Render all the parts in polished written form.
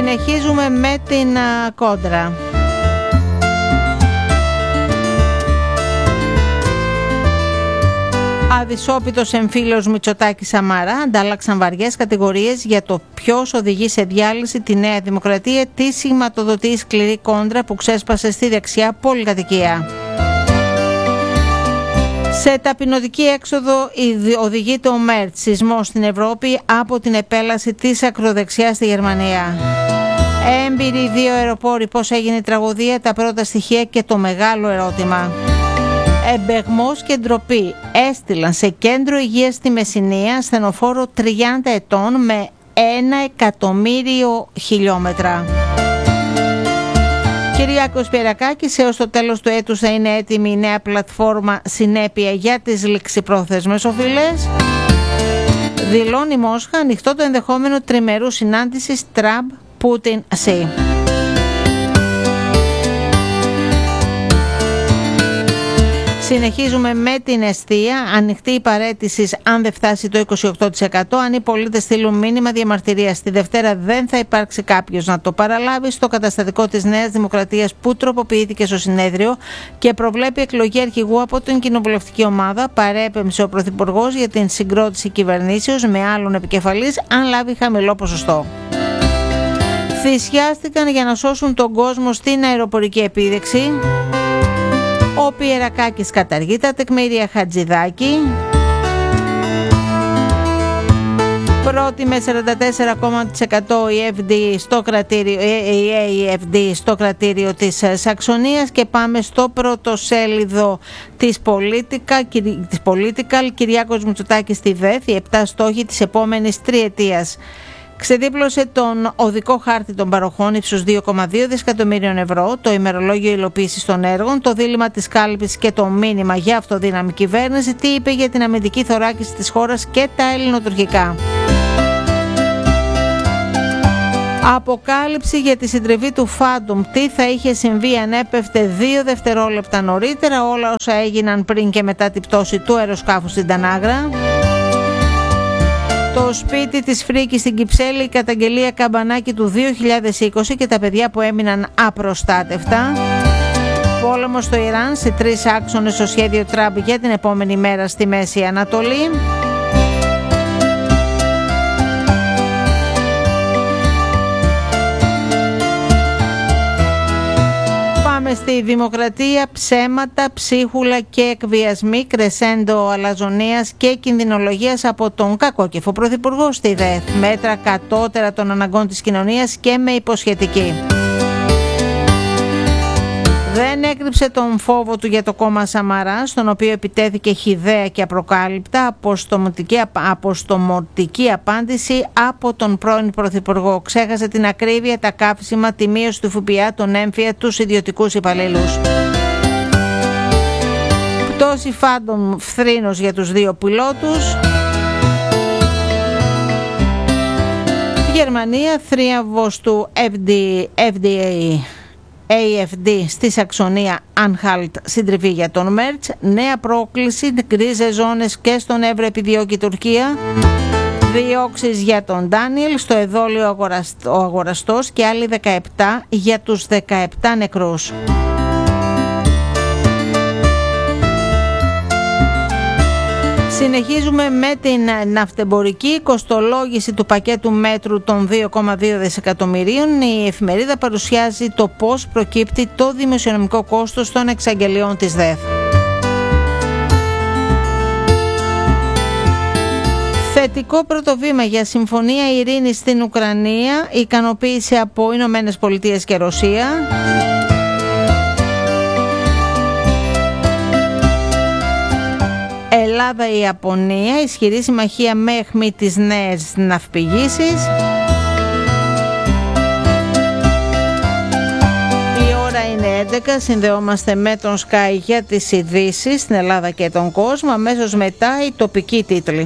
Συνεχίζουμε με την κόντρα. Αδυσόπιτος εμφύλιος Μητσοτάκη-Σαμαρά αντάλλαξαν βαριές κατηγορίες για το ποιος οδηγεί σε διάλυση τη Νέα Δημοκρατία, τι σηματοδοτεί η σκληρή κόντρα που ξέσπασε στη δεξιά πολυκατοικία. Σε ταπεινωτική έξοδο οδηγείται ο Μέρτς, σεισμός στην Ευρώπη από την επέλαση της ακροδεξιάς στη Γερμανία. Έμπειροι δύο αεροπόροι, πώς έγινε η τραγωδία, τα πρώτα στοιχεία και το μεγάλο ερώτημα. Εμπεγμός και ντροπή έστειλαν σε κέντρο υγείας στη Μεσσηνία ασθενοφόρο 30 ετών με 1.000.000 χιλιόμετρα. Κυριάκος Πιερακάκης, έως το τέλος του έτους θα είναι έτοιμη η νέα πλατφόρμα Συνέπεια για τις ληξιπρόθεσμες οφειλές. Δηλώνει Μόσχα ανοιχτό το ενδεχόμενο τριμερού συνάντησης Τραμπ-Πούτιν-Σι. Συνεχίζουμε με την εστία. Ανοιχτή η παραίτηση αν δεν φτάσει το 28%. Αν οι πολίτες στείλουν μήνυμα διαμαρτυρίας τη Δευτέρα, δεν θα υπάρξει κάποιος να το παραλάβει. Στο καταστατικό της Νέας Δημοκρατίας που τροποποιήθηκε στο συνέδριο και προβλέπει εκλογή αρχηγού από την κοινοβουλευτική ομάδα, παρέπεμψε ο Πρωθυπουργός για την συγκρότηση κυβερνήσεως με άλλον επικεφαλής αν λάβει χαμηλό ποσοστό. Θυσιάστηκαν για να σώσουν τον κόσμο στην αεροπορική επίδειξη. Ο Πιερακάκης καταργεί τα τεκμήρια Χατζηδάκη. Πρώτη με 44% η AFD στο κρατήριο της Σαξονίας. Και πάμε στο πρωτοσέλιδο της Political. Κυριάκος Μητσοτάκης στη ΔΕΘ, οι 7 στόχοι της επόμενης τριετίας. Ξεδίπλωσε τον οδικό χάρτη των παροχών ύψους 2,2 δισεκατομμύριων ευρώ, το ημερολόγιο υλοποίησης των έργων, το δίλημμα της κάλυψης και το μήνυμα για αυτοδύναμη κυβέρνηση, τι είπε για την αμυντική θωράκιση της χώρας και τα ελληνοτουρκικά. Αποκάλυψη για τη συντριβή του Φάντουμ, τι θα είχε συμβεί αν έπεφτε 2 δευτερόλεπτα νωρίτερα, όλα όσα έγιναν πριν και μετά την πτώση του αεροσκάφους στην Τανάγρα. Το σπίτι της Φρίκης στην Κυψέλη, η καταγγελία Καμπανάκη του 2020 και τα παιδιά που έμειναν απροστάτευτα. Πόλεμος στο Ιράν, σε 3 άξονες το σχέδιο Τραμπ για την επόμενη μέρα στη Μέση Ανατολή. Στη Δημοκρατία, ψέματα, ψίχουλα και εκβιασμοί, κρεσέντο αλαζονίας και κινδυνολογίας από τον κακόκεφο Πρωθυπουργό στη ΔΕΘ. Μέτρα κατώτερα των αναγκών της κοινωνίας και με υποσχετική. Δεν έκρυψε τον φόβο του για το κόμμα Σαμαρά, στον οποίο επιτέθηκε χυδαία και απροκάλυπτα αποστομωτική απάντηση από τον πρώην Πρωθυπουργό. Ξέχασε την ακρίβεια, τα κάψιμα, τη μείωση του ΦΠΑ, τον έμφυα, τους ιδιωτικούς υπαλλήλους. Πτώση Φάντομ, φθρήνος για τους 2 πιλότους. Γερμανία, θρίαμβος του AFD στη Σαξονία, Ανχάλτ, συντριβή για τον Μέρτς. Νέα πρόκληση, γκρίζες ζώνες και στον Εύρο επιδιώκει η Τουρκία. Διώξεις για τον Ντάνιελ, στο εδόλιο ο αγοραστός και άλλοι 17 για τους 17 νεκρούς. Συνεχίζουμε με την ναυτεμπορική κοστολόγηση του πακέτου μέτρου των 2,2 δισεκατομμυρίων. Η εφημερίδα παρουσιάζει το πώς προκύπτει το δημοσιονομικό κόστος των εξαγγελιών της ΔΕΘ. Θετικό πρώτο βήμα για συμφωνία ειρήνης στην Ουκρανία, ικανοποίηση από Ηνωμένες Πολιτείες και Ρωσία. Ελλάδα-Ιαπωνία, ισχυρή συμμαχία με αιχμή τις νέες ναυπηγήσεις. Η ώρα είναι 11, συνδεόμαστε με τον Sky για τις ειδήσεις στην Ελλάδα και τον κόσμο. Αμέσως μετά οι τοπικοί τίτλοι.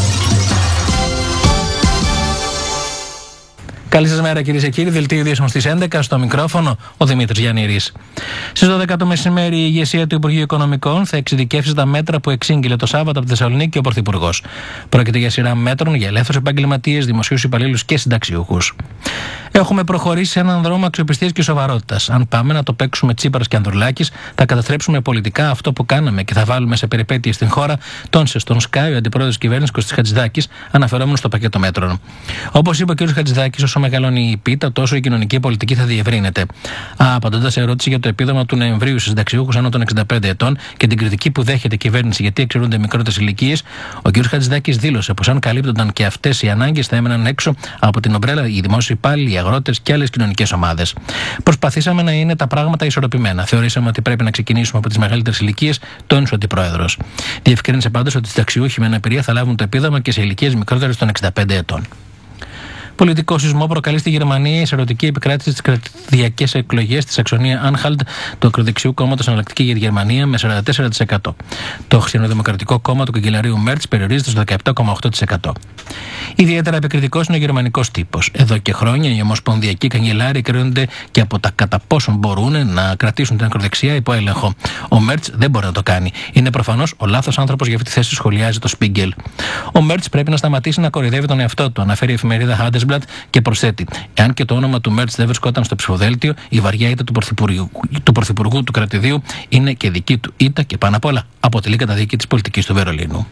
Καλή σας μέρα κυρίες και κύριοι, δελτίο ειδήσεων στις 11, στο μικρόφωνο ο Δημήτρης Γιαννήρης. Στις 12 το μεσημέρι η ηγεσία του Υπουργείου Οικονομικών θα εξειδικεύσει τα μέτρα που εξήγηλε το Σάββατο από τη Θεσσαλονίκη ο Πρωθυπουργός. Πρόκειται για σειρά μέτρων για ελεύθερους επαγγελματίες, δημοσίους υπαλλήλους και συνταξιούχους. Έχουμε προχωρήσει σε έναν δρόμο αξιοπιστίας και σοβαρότητας. Αν πάμε να το παίξουμε Τσίπρας και Ανδρουλάκης, θα καταστρέψουμε πολιτικά αυτό που κάναμε και θα βάλουμε σε περιπέτειες στην χώρα, τόνισε στον Sky ο αντιπρόεδρος της κυβέρνησης Κωστής Χατζηδάκης, αναφερόμενος στο πακέτο μέτρων. Όπως είπε ο κ. Χατζηδάκης, όσο μεγαλώνει η πίτα, τόσο η κοινωνική πολιτική θα διευρύνεται. Απαντώντας σε ερώτηση για το επίδομα του Νοεμβρίου στους συνταξιούχους άνω των 65 ετών και την κριτική που δέχεται η κυβέρνηση γιατί εξαιρούνται μικρότερες ηλικίες, ο κ. Χατζηδάκης δήλωσε πως αν καλύπτονταν και αυτές οι ανάγκες θα έμεναν έξω από την ομπρέλα οι δημόσιοι υπάλληλοι, οι αγρότες και άλλες κοινωνικές ομάδες. Προσπαθήσαμε να είναι τα πράγματα ισορροπημένα. Θεωρήσαμε ότι πρέπει να ξεκινήσουμε από τις μεγαλύτερες ηλικίες, τόνισε ο αντιπρόεδρος. Διευκρίνησε πάντως ότι οι συνταξιούχοι με αναπηρία θα λάβουν το επίδομα και σε ηλικίες μικρότερες των 65 ετών. Πολιτικό σεισμό προκαλεί στη Γερμανία η εισαρωτική επικράτηση στις κρατηδιακές εκλογές της Σαξονία Άνχαλτ του ακροδεξιού κόμματος Εναλλακτική για τη Γερμανία με 44%. Το Χριστιανοδημοκρατικό κόμμα του καγκελαρίου Μέρτς περιορίζεται στο 17,8%. Ιδιαίτερα επικριτικός είναι ο γερμανικός τύπος. Εδώ και χρόνια οι ομοσπονδιακοί καγκελάροι κρίνονται και από τα κατά πόσον μπορούν να κρατήσουν την ακροδεξιά υπό έλεγχο. Ο Μέρτς δεν μπορεί να το κάνει. Είναι προφανώς ο λάθος άνθρωπος για αυτή τη θέση, σχολιάζει το Spiegel. Ο Μέρτς πρέπει να σταματήσει να κοροϊδεύει τον εαυτό του, αναφέρει η εφημερίδα Handelsblatt και προσθέτει: εάν και το όνομα του Μέρτς δεν βρισκόταν στο ψηφοδέλτιο, η βαριά ήττα του πρωθυπουργού του κρατηδίου είναι και δική του ήττα και πάνω απ' όλα αποτελεί καταδίκη της πολιτικής του Βερολίνου.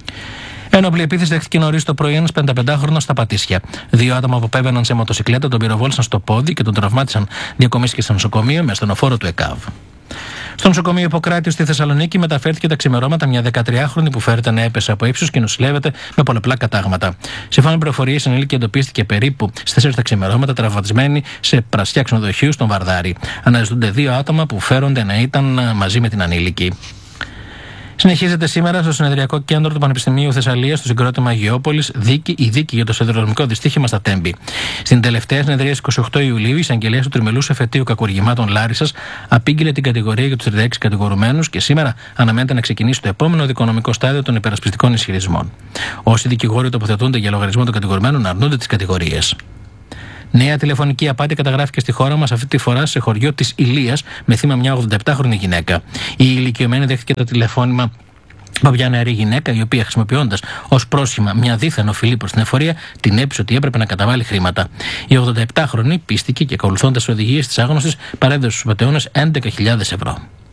Ένοπλη επίθεση δέχτηκε νωρίς το πρωί ένας 55χρονος στα Πατήσια. Δύο άτομα που απέβαιναν σε μοτοσυκλέτα τον πυροβόλησαν στο πόδι και τον τραυμάτισαν. Διακομίστηκε στο νοσοκομείο με ασθενοφόρο του ΕΚΑΒ. Στο νοσοκομείο Ιπποκράτειου στη Θεσσαλονίκη μεταφέρθηκε τα ξημερώματα μια 13χρονη που φέρεται να έπεσε από ύψος και νοσηλεύεται με πολλαπλά κατάγματα. Σύμφωνα με πληροφορίες, η ενήλικη εντοπίστηκε περίπου στις 4 τα ξημερώματα τραυματισμένη σε πρασιά ξενοδοχείου στον Βαρδάρη. Αναζητούνται δύο άτομα που φέρονται να ήταν μαζί με την ανήλικη. Συνεχίζεται σήμερα στο συνεδριακό κέντρο του Πανεπιστημίου Θεσσαλίας, στο συγκρότημα Αγιώπολης, η δίκη για το σιδηροδρομικό δυστύχημα στα Τέμπη. Στην τελευταία συνεδρία στις 28 Ιουλίου, η εισαγγελέας του τριμελούς εφετείου κακουργημάτων Λάρισσας απήγγειλε την κατηγορία για τους 36 κατηγορουμένους και σήμερα αναμένεται να ξεκινήσει το επόμενο δικονομικό στάδιο των υπερασπιστικών ισχυρισμών. Όσοι δικηγόροι τοποθετούνται για λογαριασμό των κατηγορουμένων αρνούνται τις κατηγορίες. Νέα τηλεφωνική απάτη καταγράφηκε στη χώρα μας, αυτή τη φορά σε χωριό της Ηλίας, με θύμα μια 87χρονη γυναίκα. Η ηλικιωμένη δέχτηκε το τηλεφώνημα από μια νεαρή γυναίκα, η οποία χρησιμοποιώντας ως πρόσχημα μια δίθεν οφειλή προς την εφορία, την έπεισε ότι έπρεπε να καταβάλει χρήματα. Η 87χρονη πίστηκε και ακολουθώντας τις οδηγίες της άγνωστης παρέδωσε στους πατεώνες 11.000 ευρώ.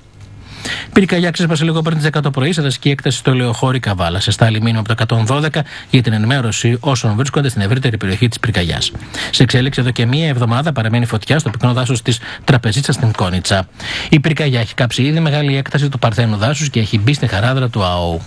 Πυρκαγιά ξέσπασε λίγο πριν τις 10 το πρωί σε δασική έκταση στο Λεωχώρη Καβάλα. Σε στάλει μήνυμα από το 112 για την ενημέρωση όσων βρίσκονται στην ευρύτερη περιοχή της πυρκαγιάς. Σε εξέλιξη εδώ και μία εβδομάδα παραμένει φωτιά στο πυκνό δάσος της Τραπεζίτσας στην Κόνιτσα. Η πυρκαγιά έχει κάψει ήδη μεγάλη έκταση του Παρθένου δάσους και έχει μπει στη χαράδρα του ΑΟ.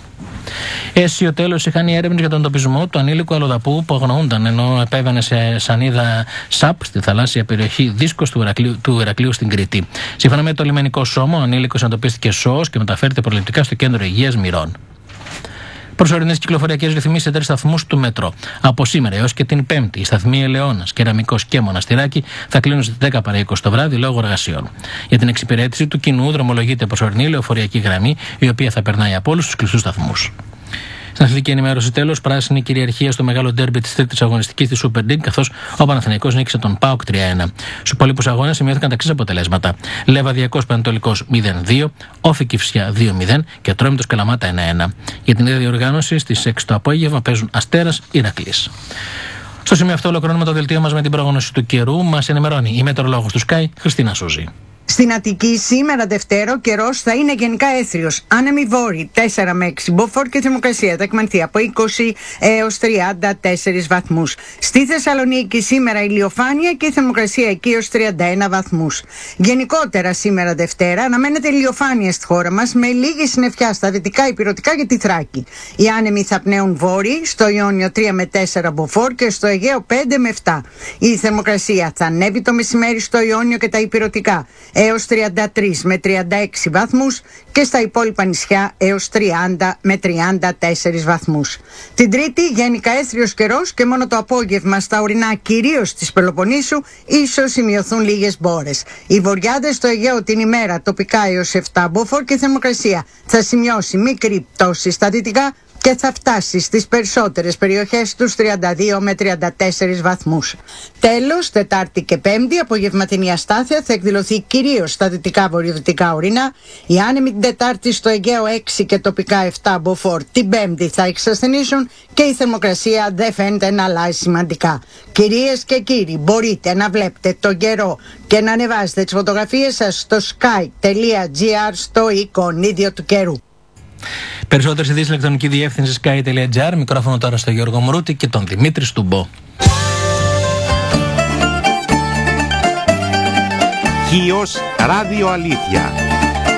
Αίσιο τέλος είχαν οι έρευνες για τον εντοπισμό του ανήλικου αλλοδαπού που αγνοούνταν ενώ επέβαινε σε σανίδα ΣΑΠ στη θαλάσσια περιοχή Δίσκος του Ηρακλείου στην Κρήτη. Σύμφωνα με το λιμενικό σώμα, ο ανήλικος εντοπίστηκε σώος και μεταφέρεται προληπτικά στο κέντρο υγείας Μυρών. Προσωρινές κυκλοφοριακές ρυθμίσεις σε 3 σταθμούς του μετρό. Από σήμερα έως και την Πέμπτη, οι σταθμοί Ελαιώνας, Κεραμικός και Μοναστηράκι θα κλείνουν στις 10 παρά 20 το βράδυ λόγω εργασιών. Για την εξυπηρέτηση του κοινού δρομολογείται προσωρινή λεωφοριακή γραμμή, η οποία θα περνάει από όλους τους κλειστούς σταθμούς. Στην αθλητική ενημέρωση τέλος, πράσινη κυριαρχία στο μεγάλο ντέρμπι της τρίτης αγωνιστικής της Super League, καθώς ο Παναθηναϊκός νίκησε τον ΠΑΟΚ 3-1. Στους υπόλοιπους αγώνες σημειώθηκαν τα εξής αποτελέσματα: Λεβαδιακός Πανετολικός 0-2, Όφη Κηφισιά 2-0 και Ατρόμητος Καλαμάτα 1-1. Για την ίδια διοργάνωση στις 6 το απόγευμα παίζουν Αστέρας Ηρακλής. Στο σημείο αυτό ολοκληρώνουμε το δελτίο μας με την πρόγνωση του καιρού. Μας ενημερώνει η μετεωρολόγος του Sky, Χριστίνα Σούζη. Στην Αττική σήμερα Δευτέρα ο καιρός θα είναι γενικά έθριος. Άνεμοι βόρειοι 4 με 6 μποφόρ και θερμοκρασία θα εκμανθεί από 20 έως 34 βαθμούς. Στη Θεσσαλονίκη σήμερα ηλιοφάνεια και η θερμοκρασία εκεί έως 31 βαθμούς. Γενικότερα σήμερα Δευτέρα αναμένεται ηλιοφάνεια στη χώρα μας με λίγη συννεφιά στα δυτικά ηπειρωτικά και τη Θράκη. Οι άνεμοι θα πνέουν βόρειοι, στο Ιόνιο 3 με 4 μποφόρ και στο Αιγαίο 5 με 7. Η θερμοκρασία θα ανέβει το μεσημέρι στο Ιόνιο και τα ηπειρωτικά έως 33 με 36 βαθμούς και στα υπόλοιπα νησιά έως 30 με 34 βαθμούς. Την Τρίτη γενικά έθριος καιρός και μόνο το απόγευμα στα ορεινά κυρίως της Πελοποννήσου ίσως σημειωθούν λίγες μπόρες. Οι βορειάδες στο Αιγαίο την ημέρα τοπικά έως 7 μποφόρ και θερμοκρασία θα σημειώσει μικρή πτώση στα δυτικά και θα φτάσει στις περισσότερες περιοχές τους 32 με 34 βαθμούς. Τέλος, Τετάρτη και Πέμπτη, απογευματινή αστάθεια θα εκδηλωθεί κυρίως στα δυτικά βορειοδυτικά ορεινά. Οι άνεμοι την Τετάρτη στο Αιγαίο 6 και τοπικά 7 μποφόρ την Πέμπτη θα εξασθενήσουν και η θερμοκρασία δεν φαίνεται να αλλάζει σημαντικά. Κυρίες και κύριοι, μπορείτε να βλέπετε τον καιρό και να ανεβάσετε τις φωτογραφίες σας στο sky.gr στο εικονίδιο του καιρού. Περισσότερες ειδήσεις ηλεκτρονική διεύθυνση sky.gr. Μικρόφωνο τώρα στο Γιώργο Μουρούτη και τον Δημήτρη Στουμπό. Χίος Ράδιο Αλήθεια.